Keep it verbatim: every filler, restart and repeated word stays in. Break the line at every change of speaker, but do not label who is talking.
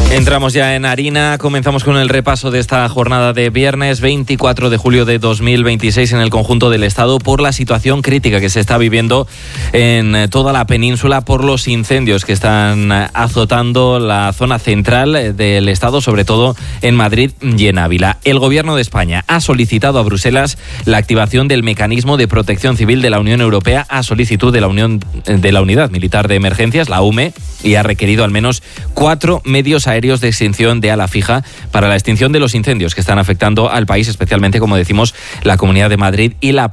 Entramos ya en harina, comenzamos con el repaso de esta jornada de viernes veinticuatro de julio de dos mil veintiséis en el conjunto del Estado por la situación crítica que se está viviendo en toda la península por los incendios que están azotando la zona central del Estado, sobre todo en Madrid y en Ávila. El Gobierno de España ha solicitado a Bruselas la activación del mecanismo de protección civil de la Unión Europea a solicitud de la Unión de la Unidad Militar de Emergencias, la U M E, y ha requerido al menos cuatro medios aéreos de extinción de ala fija para la extinción de los incendios que están afectando al país, especialmente, como decimos, la Comunidad de Madrid y la